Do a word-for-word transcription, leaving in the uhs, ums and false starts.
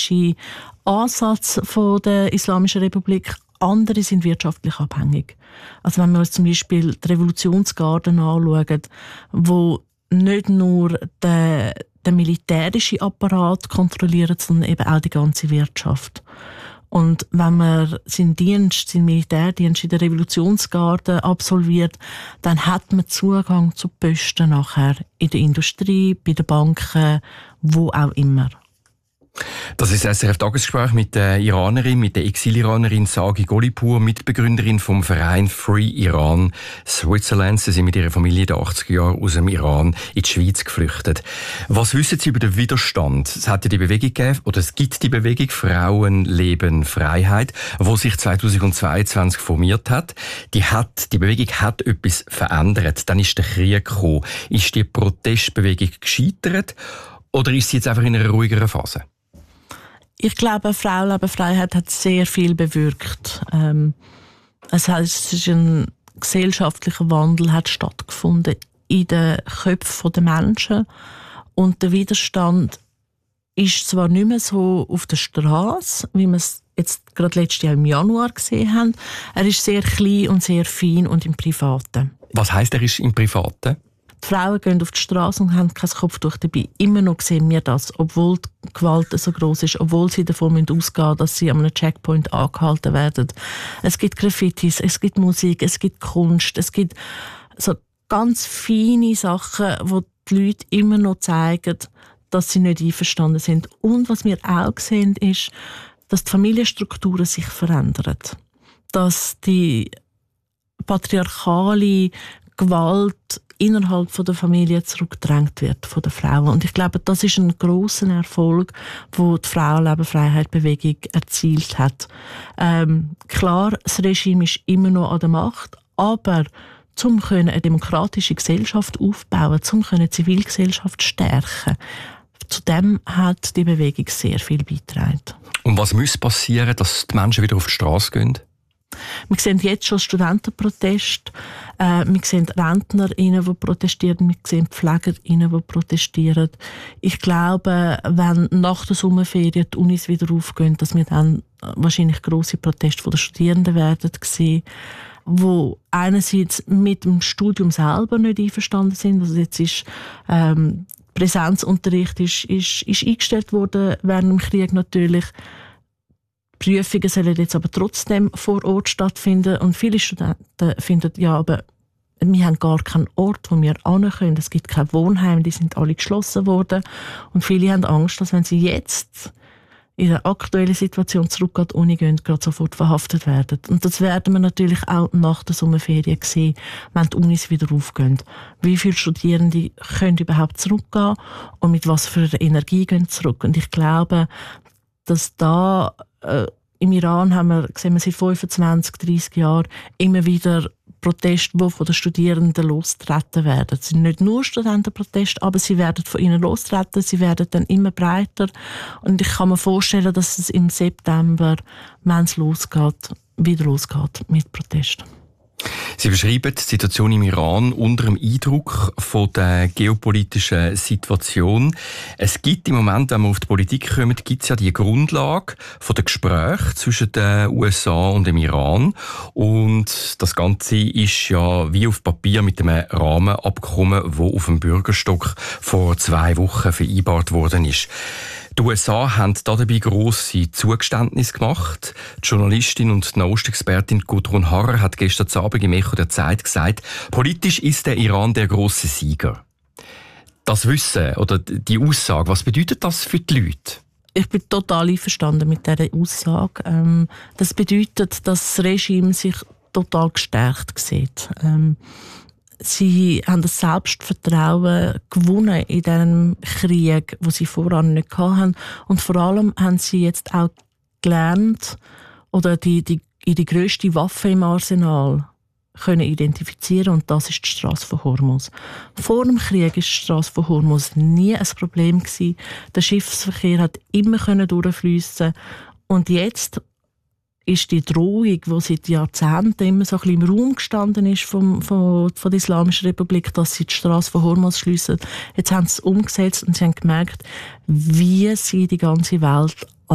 militärische Ansatz von der Islamischen Republik. Andere sind wirtschaftlich abhängig. Also wenn wir uns zum Beispiel die Revolutionsgarden anschauen, wo nicht nur den, den militärischen Apparat kontrollieren, sondern eben auch die ganze Wirtschaft. Und wenn man seinen Dienst, seinen Militärdienst in der Revolutionsgarde absolviert, dann hat man Zugang zu Posten nachher in der Industrie, bei den Banken, wo auch immer. Das ist das S R F-Tagesgespräch mit der Iranerin, mit der Exil-Iranerin Sagi Golipur, Mitbegründerin vom Verein Free Iran Switzerland. Sie sind mit ihrer Familie in den achtziger Jahren aus dem Iran in die Schweiz geflüchtet. Was wissen Sie über den Widerstand? Es hat ja die Bewegung gegeben, oder es gibt die Bewegung Frauen, Leben, Freiheit, die sich zweitausendzweiundzwanzig formiert hat. Die hat, die Bewegung hat etwas verändert. Dann ist der Krieg gekommen. Ist die Protestbewegung gescheitert oder ist sie jetzt einfach in einer ruhigeren Phase? Ich glaube, Frau, Leben, Freiheit hat sehr viel bewirkt. Ähm, es heißt, es ist ein gesellschaftlicher Wandel hat stattgefunden in den Köpfen der Menschen. Und der Widerstand ist zwar nicht mehr so auf der Straße, wie wir es jetzt gerade letztes Jahr im Januar gesehen haben. Er ist sehr klein und sehr fein und im Privaten. Was heisst, er ist im Privaten? Die Frauen gehen auf die Straße und haben kein Kopftuch dabei. Immer noch sehen wir das, obwohl die Gewalt so gross ist, obwohl sie davon ausgehen müssen, dass sie an einem Checkpoint angehalten werden. Es gibt Graffitis, es gibt Musik, es gibt Kunst, es gibt so ganz feine Sachen, wo die Leute immer noch zeigen, dass sie nicht einverstanden sind. Und was wir auch sehen, ist, dass die Familienstrukturen sich verändern. Dass die patriarchale Gewalt innerhalb von der Familie zurückgedrängt wird von den Frauen. Und ich glaube, das ist ein grosser Erfolg, wo die Frauen-Leben-Freiheit-Bewegung erzielt hat. Ähm, klar, das Regime ist immer noch an der Macht, aber zum können eine demokratische Gesellschaft aufbauen, zum können die Zivilgesellschaft stärken, zu dem hat die Bewegung sehr viel beigetragen. Und was muss passieren, dass die Menschen wieder auf die Straße gehen? Wir sehen jetzt schon Studentenproteste, äh, wir sehen RentnerInnen, die protestieren, wir sehen PflegerInnen, die protestieren. Ich glaube, wenn nach der Sommerferien die Unis wieder aufgehen, dass wir dann wahrscheinlich grosse Proteste von den Studierenden werden sehen, die einerseits mit dem Studium selber nicht einverstanden sind. Also jetzt ist ähm, Präsenzunterricht ist, ist, ist eingestellt worden während dem Krieg natürlich. Prüfungen sollen jetzt aber trotzdem vor Ort stattfinden. Und viele Studenten finden, ja, aber wir haben gar keinen Ort, wo wir hin können. Es gibt kein Wohnheim, die sind alle geschlossen worden. Und viele haben Angst, dass wenn sie jetzt in der aktuellen Situation zurück an die Uni gehen, gerade sofort verhaftet werden. Und das werden wir natürlich auch nach der Sommerferien sehen, wenn die Unis wieder aufgehen. Wie viele Studierende können überhaupt zurückgehen und mit was für einer Energie gehen zurück. Und ich glaube, dass da äh, im Iran haben wir, sehen wir seit fünfundzwanzig, dreissig Jahren immer wieder Proteste, die von den Studierenden losgetreten werden. Es sind nicht nur Studentenproteste, aber sie werden von ihnen losgetreten, sie werden dann immer breiter. Und ich kann mir vorstellen, dass es im September, wenn es losgeht, wieder losgeht mit Protesten. Sie beschreiben die Situation im Iran unter dem Eindruck von der geopolitischen Situation. Es gibt im Moment, wenn wir auf die Politik kommen, gibt es ja die Grundlage von der Gespräche zwischen den U S A und dem Iran. Und das Ganze ist ja wie auf Papier mit einem Rahmenabkommen, das auf dem Bürgerstock vor zwei Wochen vereinbart worden ist. Die U S A haben dabei grosse Zugeständnisse gemacht. Die Journalistin und Nahostexpertin Gudrun Harrer hat gestern Abend im Echo der Zeit gesagt, politisch ist der Iran der grosse Sieger. Das Wissen oder die Aussage, was bedeutet das für die Leute? Ich bin total einverstanden mit dieser Aussage. Ähm, das bedeutet, dass das Regime sich total gestärkt sieht. Ähm, Sie haben das Selbstvertrauen gewonnen in diesem Krieg, wo sie voran nicht hatten. Und vor allem haben sie jetzt auch gelernt, oder die, die, ihre grösste Waffe im Arsenal können identifizieren, und das ist die Strasse von Hormuz. Vor dem Krieg war die Strasse von Hormuz nie ein Problem gewesen. Der Schiffsverkehr hat immer durchfliessen. Und jetzt ist die Drohung, die seit Jahrzehnten immer so ein bisschen im Raum gestanden ist vom, von, von der Islamischen Republik, dass sie die Strasse von Hormuz schliessen. Jetzt haben sie es umgesetzt und sie haben gemerkt, wie sie die ganze Welt